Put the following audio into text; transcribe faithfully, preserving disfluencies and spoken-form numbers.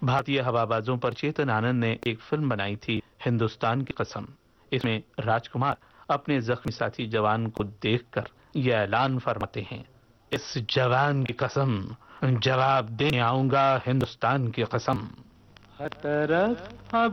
भारतीय हवाबाजों पर चेतन आनंद ने एक फिल्म बनाई थी, हिंदुस्तान की कसम। इसमें राजकुमार अपने जख्मी साथी जवान को देखकर यह ऐलान फरमाते हैं, इस जवान की कसम, जवाब देने आऊंगा हिंदुस्तान की कसम। हर तरफ